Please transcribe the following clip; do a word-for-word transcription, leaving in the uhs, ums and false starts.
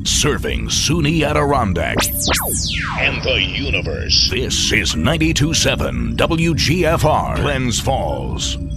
Serving SUNY Adirondack and the universe. This is ninety-two point seven W G F R, Glens Falls.